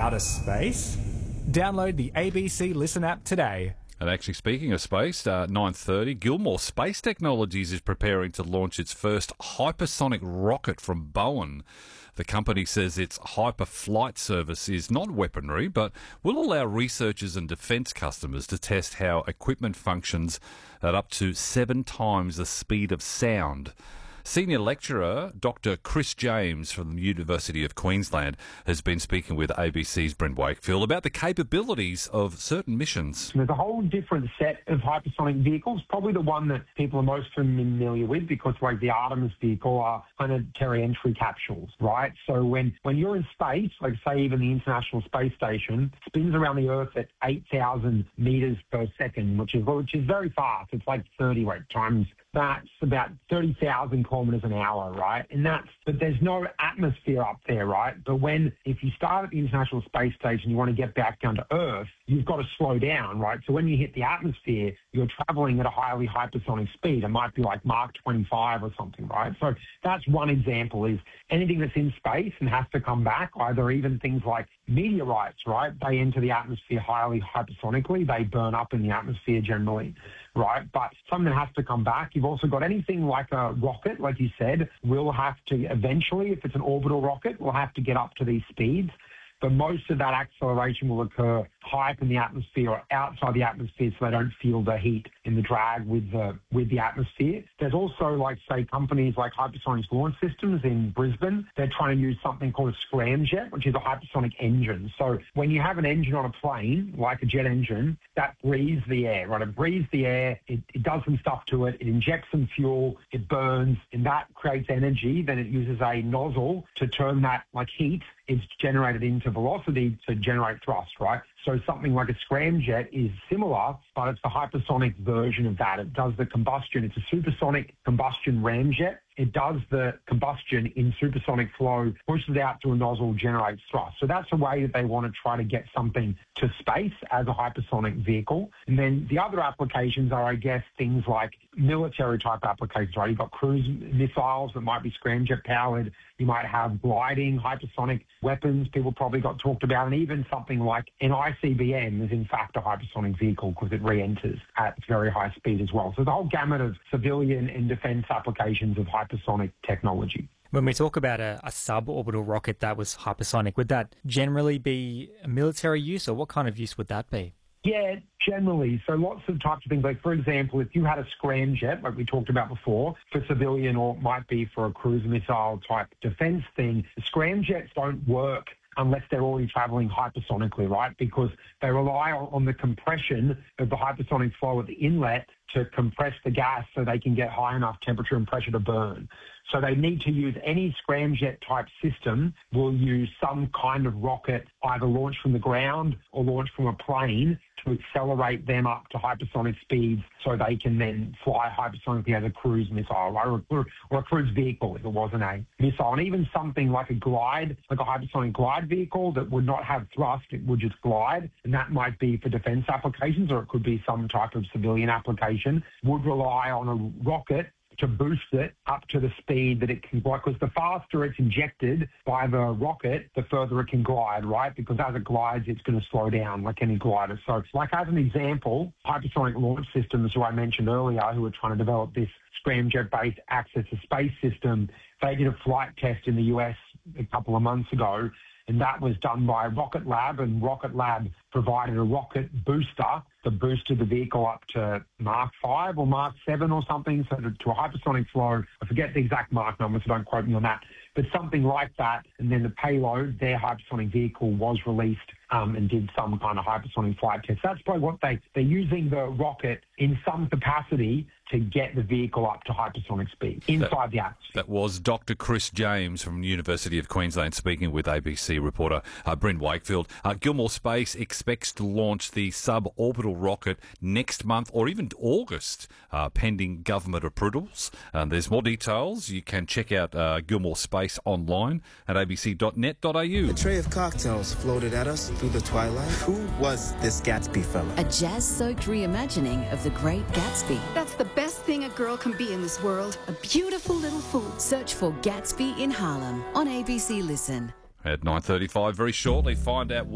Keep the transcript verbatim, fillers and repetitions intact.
outer space? Download the A B C Listen app today. And actually, speaking of space, uh, nine thirty, Gilmore Space Technologies is preparing to launch its first hypersonic rocket from Bowen. The company says its hyperflight service is not weaponry, but will allow researchers and defence customers to test how equipment functions at up to seven times the speed of sound. Senior lecturer Doctor Chris James from the University of Queensland has been speaking with A B C's Brent Wakefield about the capabilities of certain missions. There's a whole different set of hypersonic vehicles, probably the one that people are most familiar with because like the Artemis vehicle are planetary entry capsules, right? So when, when you're in space, like say even the International Space Station, spins around the Earth at eight thousand metres per second, which is, which is very fast. It's like thirty right, times that's about thirty thousand kilometres an hour, right? And that's, but there's no atmosphere up there, right? But when, if you start at the International Space Station, you want to get back down to Earth, you've got to slow down, right? So when you hit the atmosphere, you're travelling at a highly hypersonic speed. It might be like Mach twenty-five or something, right? So that's one example is anything that's in space and has to come back, either even things like meteorites, right? They enter the atmosphere highly hypersonically. They burn up in the atmosphere generally, right? But something that has to come back. You've also got anything like a rocket, like you said, will have to eventually, if it's an orbital rocket, will have to get up to these speeds. But most of that acceleration will occur high up in the atmosphere or outside the atmosphere so they don't feel the heat and the drag with the with the atmosphere. There's also, like, say, companies like Hypersonics Launch Systems in Brisbane. They're trying to use something called a scramjet, which is a hypersonic engine. So when you have an engine on a plane, like a jet engine, that breathes the air, right? It breathes the air, it, it does some stuff to it, it injects some fuel, it burns, and that creates energy. Then it uses a nozzle to turn that, like heat, is generated into velocity to generate thrust, right? So something like a scramjet is similar, but it's the hypersonic version of that. It does the combustion. It's a supersonic combustion ramjet. It does the combustion in supersonic flow, pushes out to a nozzle, generates thrust. So that's a way that they want to try to get something to space as a hypersonic vehicle. And then the other applications are, I guess, things like military type applications, right? You've got cruise missiles that might be scramjet powered. You might have gliding hypersonic weapons people probably got talked about, and even something like an I C B M is in fact a hypersonic vehicle because it re-enters at very high speed as well. So the whole gamut of civilian and defence applications of hypersonic technology. When we talk about a, a suborbital rocket that was hypersonic, would that generally be a military use, or what kind of use would that be? Yeah, generally. So lots of types of things. Like, for example, if you had a scramjet, like we talked about before, for civilian or it might be for a cruise missile type defence thing, scramjets don't work unless they're already travelling hypersonically, right? Because they rely on the compression of the hypersonic flow at the inlet to compress the gas so they can get high enough temperature and pressure to burn. So they need to use any scramjet type system will use some kind of rocket, either launched from the ground or launched from a plane, to accelerate them up to hypersonic speeds so they can then fly hypersonically as a cruise missile, or a, or a cruise vehicle if it wasn't a missile. And even something like a glide, like a hypersonic glide vehicle that would not have thrust, it would just glide, and that might be for defence applications, or it could be some type of civilian application, would rely on a rocket to boost it up to the speed that it can glide, because the faster it's injected by the rocket, the further it can glide, right? Because as it glides, it's going to slow down like any glider. So, like as an example, Hypersonic Launch Systems, who I mentioned earlier, who are trying to develop this scramjet-based access to space system, they did a flight test in the U S a couple of months ago, and that was done by Rocket Lab, and Rocket Lab provided a rocket booster that boosted the vehicle up to Mach five or Mach seven or something, so to, to a hypersonic flow. I forget the exact Mach number, so don't quote me on that, but something like that. And then the payload, their hypersonic vehicle, was released um, and did some kind of hypersonic flight test. That's probably what they, they're using the rocket in some capacity to get the vehicle up to hypersonic speed inside that, the atmosphere. That was Doctor Chris James from the University of Queensland speaking with A B C reporter uh, Brent Wakefield. Uh, Gilmore Space expects to launch the suborbital rocket next month or even August, uh, pending government approvals. Uh, there's more details. You can check out uh, Gilmore Space online at a b c dot net dot a u. A tray of cocktails floated at us through the twilight. Who was this Gatsby fella? A jazz-soaked reimagining of The Great Gatsby. That's the best thing a girl can be in this world. A beautiful little fool. Search for Gatsby in Harlem on A B C Listen. At nine thirty-five, very shortly, find out what